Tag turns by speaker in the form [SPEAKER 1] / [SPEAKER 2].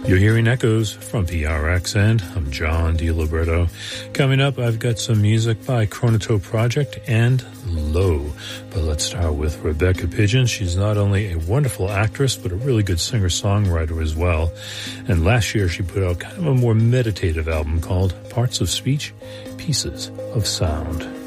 [SPEAKER 1] You're hearing Echoes from PRX, and I'm John DiLiberto. Coming up, I've got some music by Chronotope Project and Low. But let's start with Rebecca Pidgeon. She's not only a wonderful actress, but a really good singer-songwriter as well. And last year, she put out kind of a more meditative album called Parts of Speech, Pieces of Sound.